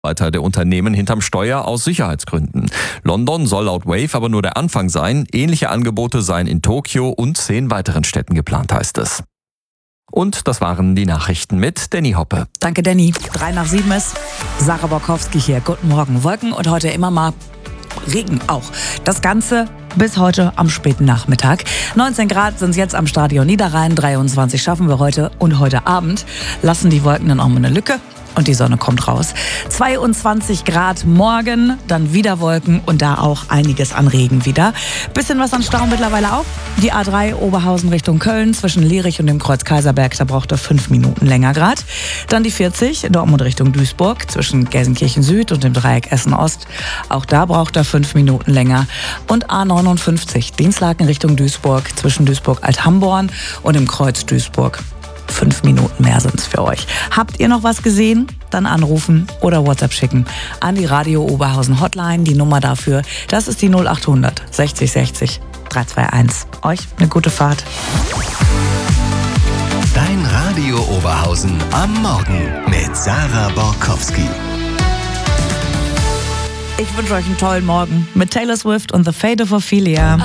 Weiter der Unternehmen hinterm Steuer aus Sicherheitsgründen. London soll laut Wave aber nur der Anfang sein. Ähnliche Angebote seien in Tokio und 10 weiteren Städten geplant, heißt es. Und das waren die Nachrichten mit Danny Hoppe. Danke, Danny. 6:03 ist Sarah Borkowski hier. Guten Morgen. Wolken und heute immer mal Regen auch. Das Ganze bis heute am späten Nachmittag. 19 Grad sind es jetzt am Stadion Niederrhein. 23 schaffen wir heute. Und heute Abend lassen die Wolken dann auch mal eine Lücke. Und die Sonne kommt raus. 22 Grad morgen, dann wieder Wolken und da auch einiges an Regen wieder. Bisschen was an Stau mittlerweile auch. Die A3 Oberhausen Richtung Köln zwischen Lierich und dem Kreuz Kaiserberg, da braucht er 5 Minuten länger gerade. Dann die 40 Dortmund Richtung Duisburg zwischen Gelsenkirchen Süd und dem Dreieck Essen Ost. Auch da braucht er 5 Minuten länger. Und A59 Dienstlaken Richtung Duisburg zwischen Duisburg Althamborn und dem Kreuz Duisburg. 5 Minuten mehr sind es für euch. Habt ihr noch was gesehen? Dann anrufen oder WhatsApp schicken an die Radio Oberhausen Hotline. Die Nummer dafür, das ist die 0800 60 60 321. Euch eine gute Fahrt. Dein Radio Oberhausen am Morgen mit Sarah Borkowski. Ich wünsche euch einen tollen Morgen mit Taylor Swift und The Fate of Ophelia.